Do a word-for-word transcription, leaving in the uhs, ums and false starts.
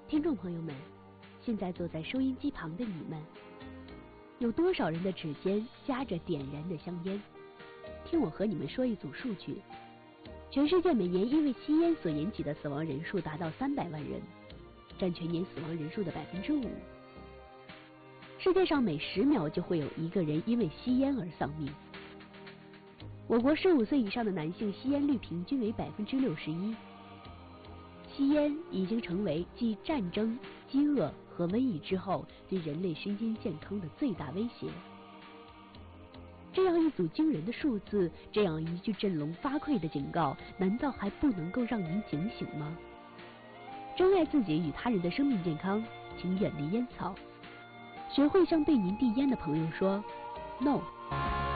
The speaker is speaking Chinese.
听众朋友们，现在坐在收音机旁的你们，有多少人的指尖夹着点燃的香烟？听我和你们说一组数据：全世界每年因为吸烟所引起的死亡人数达到三百万人，占全年死亡人数的百分之五。世界上每十秒就会有一个人因为吸烟而丧命。我国十五岁以上的男性吸烟率平均为百分之六十一。吸烟已经成为继战争、饥饿和瘟疫之后对人类身心健康的最大威胁。这样一组惊人的数字，这样一句振聋发聩的警告，难道还不能够让您警醒吗？珍爱自己与他人的生命健康，请远离烟草，学会向对您递烟的朋友说 No。